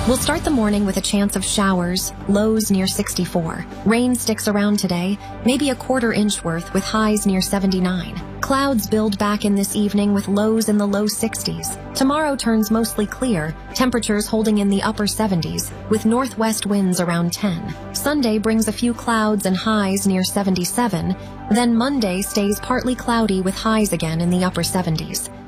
We'll start the morning with a chance of showers, lows near 64. Rain sticks around today, maybe a quarter-inch worth with highs near 79. Clouds build back in this evening with lows in the low 60s. Tomorrow turns mostly clear, temperatures holding in the upper 70s, with northwest winds around 10. Sunday brings a few clouds and highs near 77. Then Monday stays partly cloudy with highs again in the upper 70s.